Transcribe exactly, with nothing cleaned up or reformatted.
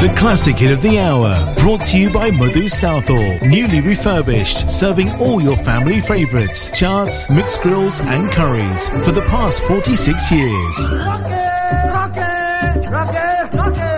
The classic hit of the hour, brought to you by Madhu Southall. Newly refurbished, serving all your family favourites, charts, mixed grills and curries for the past forty-six years. Rock it, rock it, rock it, rock it.